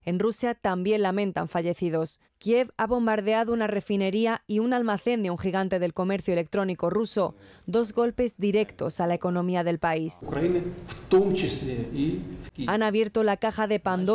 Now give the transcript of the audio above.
En Rusia también lamentan fallecidos. Kiev ha bombardeado una refinería y un almacén de un gigante del comercio electrónico ruso, 2 golpes directos a la economía del país. Han abierto la caja de Pandora